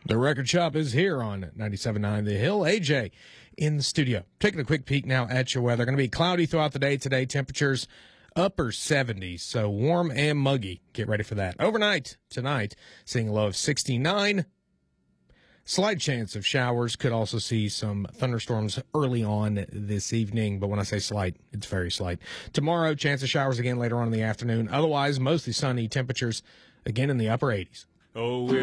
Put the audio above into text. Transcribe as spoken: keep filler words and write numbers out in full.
The Record Shop is here on ninety-seven point nine The Hill. A J in the studio. Taking a quick peek now at your weather. Going to be cloudy throughout the day today. Temperatures upper seventies, so warm and muggy. Get ready for that. Overnight tonight, seeing a low of sixty-nine. Slight chance of showers. Could also see some thunderstorms early on this evening, but when I say slight, it's very slight. Tomorrow, chance of showers again later on in the afternoon. Otherwise, mostly sunny. Temperatures again in the upper eighties. Oh,